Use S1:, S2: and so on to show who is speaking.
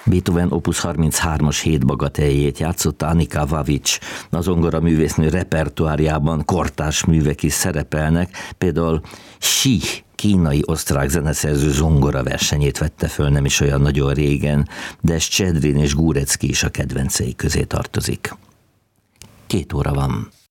S1: Beethoven Opus 33-as hétbagateljét játszotta Anika Vavics. A zongoraművésznő repertoárjában kortárs művek is szerepelnek, például Xi, kínai-osztrák zeneszerző zongora versenyét vette föl nem is olyan nagyon régen, de Szcsedrin és Gurecki is a kedvencei közé tartozik. 2 óra van.